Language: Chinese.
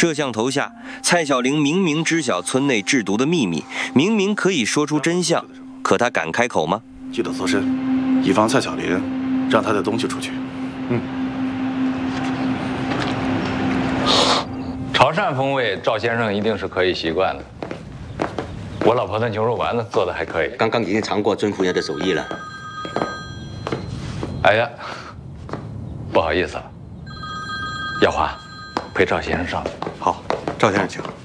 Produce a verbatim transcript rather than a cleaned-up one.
摄像头下，蔡小玲明明知晓村内制毒的秘密，明明可以说出真相，可她敢开口吗？ 记得搜身，以防蔡小玲让她的东西出去。嗯。 潮汕风味，赵先生一定是可以习惯的。我老婆的牛肉丸子做的还可以， 刚刚已经尝过尊夫人的手艺了。 哎呀，不好意思了，耀华，陪赵先生上。 好，赵先生请。